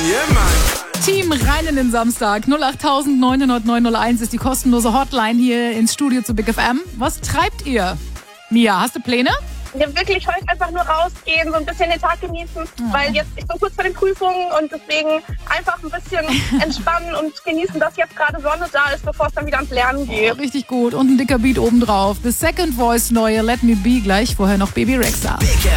Yeah, Mann. Team rein in den Samstag. 08000 900 901 ist die kostenlose Hotline hier ins Studio zu Big FM. Was treibt ihr? Mia, hast du Pläne? Ja, wirklich heute einfach nur rausgehen, so ein bisschen den Tag genießen, weil jetzt ich bin kurz vor den Prüfungen und deswegen einfach ein bisschen entspannen und genießen, dass jetzt gerade Sonne da ist, bevor es dann wieder ans Lernen geht. Richtig gut. Und ein dicker Beat obendrauf. The Second Voice neue Let Me Be gleich. Vorher noch Baby Rexha.